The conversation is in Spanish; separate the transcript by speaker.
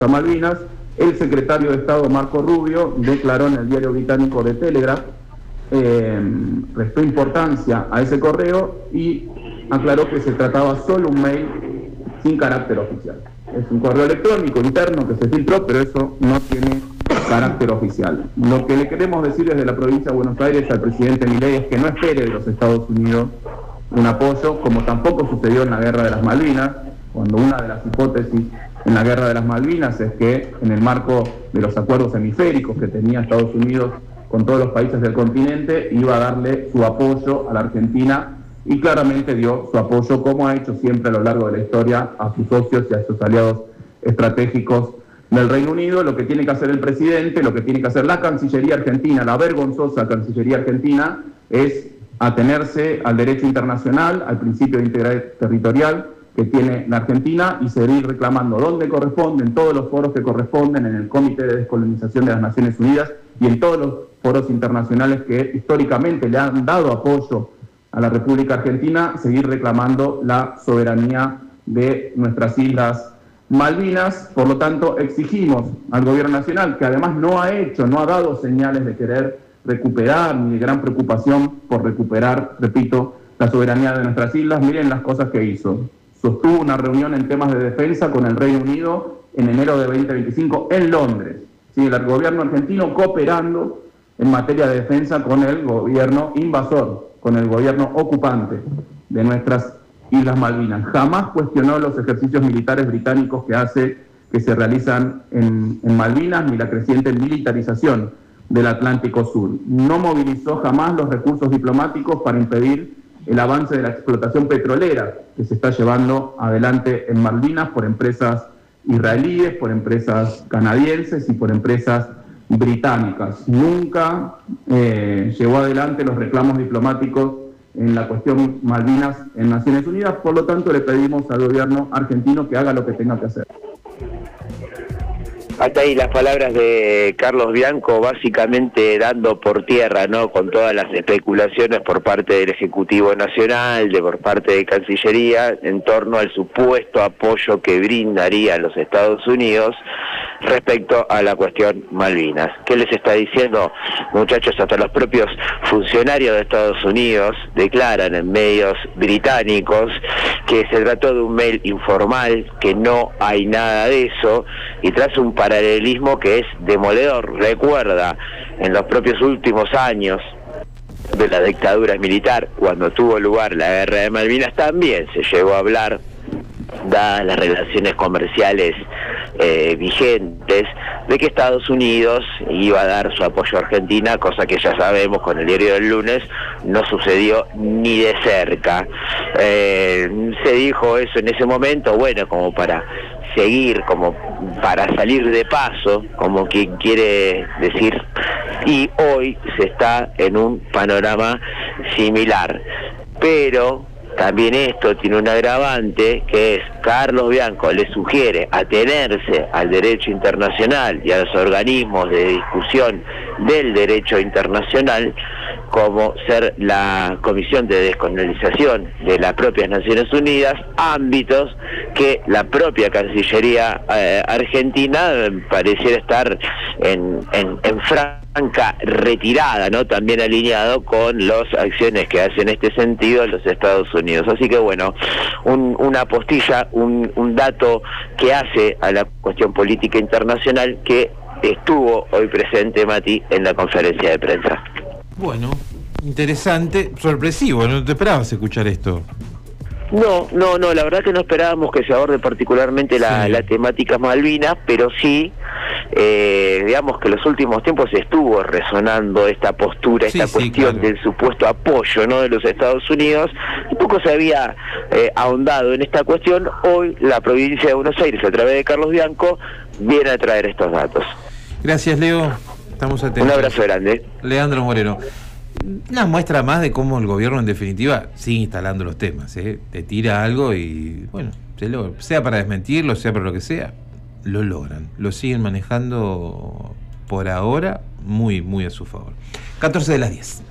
Speaker 1: Malvinas. El secretario de Estado, Marco Rubio, declaró en el diario británico The Telegraph, restó importancia a ese correo y aclaró que se trataba solo un mail sin carácter oficial. Es un correo electrónico interno que se filtró, pero eso no tiene carácter oficial. Lo que le queremos decir desde la provincia de Buenos Aires al presidente Milei es que no espere de los Estados Unidos un apoyo, como tampoco sucedió en la Guerra de las Malvinas, cuando una de las hipótesis en la Guerra de las Malvinas es que en el marco de los acuerdos hemisféricos que tenía Estados Unidos con todos los países del continente, iba a darle su apoyo a la Argentina, y claramente dio su apoyo, como ha hecho siempre a lo largo de la historia, a sus socios y a sus aliados estratégicos del Reino Unido. Lo que tiene que hacer el presidente, lo que tiene que hacer la Cancillería Argentina, la vergonzosa Cancillería Argentina, es atenerse al derecho internacional, al principio de integridad territorial que tiene la Argentina, y seguir reclamando donde corresponde, en todos los foros que corresponden, en el Comité de Descolonización de las Naciones Unidas y en todos los foros internacionales que históricamente le han dado apoyo a la República Argentina, seguir reclamando la soberanía de nuestras Islas Malvinas. Por lo tanto, exigimos al Gobierno Nacional, que además no ha dado señales de querer recuperar, ni de gran preocupación por recuperar, repito, la soberanía de nuestras islas. Miren las cosas que hizo. Sostuvo una reunión en temas de defensa con el Reino Unido en enero de 2025 en Londres. ¿Sí? El gobierno argentino cooperando en materia de defensa con el gobierno invasor, con el gobierno ocupante de nuestras Islas Malvinas. Jamás cuestionó los ejercicios militares británicos que se realizan en Malvinas, ni la creciente militarización del Atlántico Sur. No movilizó jamás los recursos diplomáticos para impedir el avance de la explotación petrolera que se está llevando adelante en Malvinas por empresas israelíes, por empresas canadienses y por empresas británicas. Nunca llevó adelante los reclamos diplomáticos en la cuestión Malvinas en Naciones Unidas. Por lo tanto, le pedimos al gobierno argentino que haga lo que tenga que hacer.
Speaker 2: Hasta ahí las palabras de Carlos Bianco, básicamente dando por tierra, ¿no?, con todas las especulaciones por parte del Ejecutivo Nacional, por parte de Cancillería, en torno al supuesto apoyo que brindaría a los Estados Unidos respecto a la cuestión Malvinas. ¿Qué les está diciendo, muchachos? Hasta los propios funcionarios de Estados Unidos declaran en medios británicos que se trató de un mail informal, que no hay nada de eso, y tras un paralelismo que es demoledor. Recuerda, en los propios últimos años de la dictadura militar, cuando tuvo lugar la Guerra de Malvinas, también se llegó a hablar, dadas las relaciones comerciales vigentes, de que Estados Unidos iba a dar su apoyo a Argentina, cosa que ya sabemos con el diario del lunes no sucedió ni de cerca. Se dijo eso en ese momento, bueno, como para seguir, como para salir de paso, como quien quiere decir, y hoy se está en un panorama similar. Pero también esto tiene un agravante, que es Carlos Bianco le sugiere atenerse al derecho internacional y a los organismos de discusión del derecho internacional, como ser la Comisión de Descolonización de las propias Naciones Unidas, ámbitos que la propia Cancillería argentina pareciera estar en franca retirada, ¿no?, también alineado con las acciones que hacen en este sentido los Estados Unidos. Así que bueno, una postilla, un dato que hace a la cuestión política internacional, que estuvo hoy presente, Mati, en la conferencia de prensa.
Speaker 3: Bueno, interesante, sorpresivo, ¿no te esperabas escuchar esto?
Speaker 2: No, la verdad que no esperábamos que se aborde particularmente la temática Malvinas, pero sí, digamos que en los últimos tiempos estuvo resonando esta postura, esta cuestión, claro, del supuesto apoyo, ¿no?, de los Estados Unidos. Un poco se había ahondado en esta cuestión. Hoy la provincia de Buenos Aires, a través de Carlos Bianco, viene a traer estos datos.
Speaker 3: Gracias, Leo. Estamos atentos.
Speaker 2: Un abrazo grande.
Speaker 3: Leandro Moreno. Una muestra más de cómo el gobierno, en definitiva, sigue instalando los temas, te tira algo y, bueno, sea para desmentirlo, sea para lo que sea, lo logran, lo siguen manejando por ahora muy, muy a su favor. 14 de las 10.